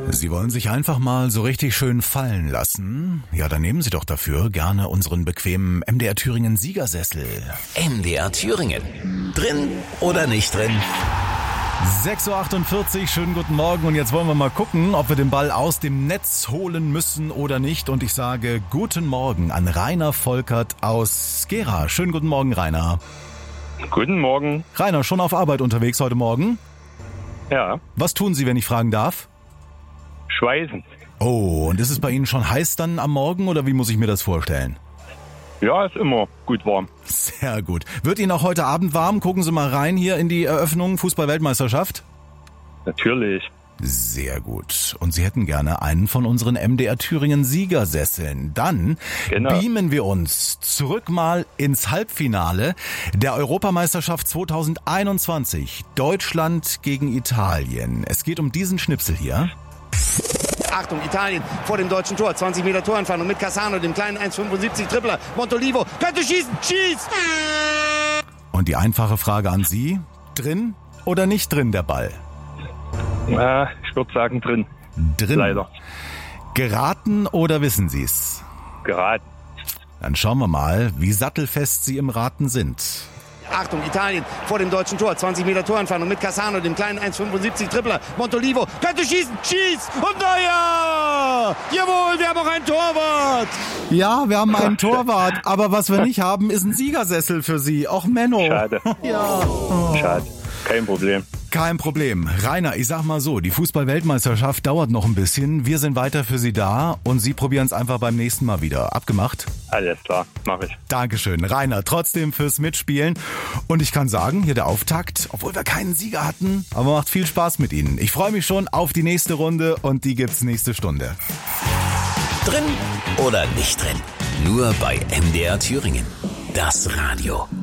Sie wollen sich einfach mal so richtig schön fallen lassen? Ja, dann nehmen Sie doch dafür gerne unseren bequemen MDR Thüringen Siegersessel. MDR Thüringen. Drin oder nicht drin? 6.48 Uhr, schönen guten Morgen und jetzt wollen wir mal gucken, ob wir den Ball aus dem Netz holen müssen oder nicht. Und ich sage guten Morgen an Rainer Volkert aus Gera. Schönen guten Morgen, Rainer. Guten Morgen. Rainer, schon auf Arbeit unterwegs heute Morgen? Ja. Was tun Sie, wenn ich fragen darf? Schweißen. Oh, und ist es bei Ihnen schon heiß dann am Morgen oder wie muss ich mir das vorstellen? Ja, ist immer gut warm. Sehr gut. Wird Ihnen auch heute Abend warm? Gucken Sie mal rein hier in die Eröffnung Fußball-Weltmeisterschaft. Natürlich. Sehr gut. Und Sie hätten gerne einen von unseren MDR Thüringen Siegersesseln. Dann beamen wir uns zurück mal ins Halbfinale der Europameisterschaft 2021. Deutschland gegen Italien. Es geht um diesen Schnipsel hier. Achtung, Italien vor dem deutschen Tor. 20 Meter Torentfernung mit Cassano, dem kleinen 1,75 Tripler. Montolivo könnte schießen. Schießt! Und die einfache Frage an Sie. Drin oder nicht drin der Ball? Ja, ich würde sagen drin. Drin. Leider. Geraten oder wissen Sie es? Geraten. Dann schauen wir mal, wie sattelfest Sie im Raten sind. Achtung, Italien vor dem deutschen Tor. 20 Meter Torentfernung mit Cassano, dem kleinen 1,75 Tripler. Montolivo könnte schießen. Schießt! Und naja! Jawohl, wir haben auch einen Torwart! Ja, wir haben einen Torwart, aber was wir nicht haben, ist ein Siegersessel für Sie. Auch Menno. Schade. Ja. Oh. Schade. Kein Problem. Kein Problem. Rainer, ich sag mal so, die Fußball-Weltmeisterschaft dauert noch ein bisschen. Wir sind weiter für Sie da und Sie probieren es einfach beim nächsten Mal wieder. Abgemacht? Alles klar, mache ich. Dankeschön, Rainer, trotzdem fürs Mitspielen. Und ich kann sagen, hier der Auftakt, obwohl wir keinen Sieger hatten, aber macht viel Spaß mit Ihnen. Ich freue mich schon auf die nächste Runde und die gibt's nächste Stunde. Drin oder nicht drin? Nur bei MDR Thüringen. Das Radio.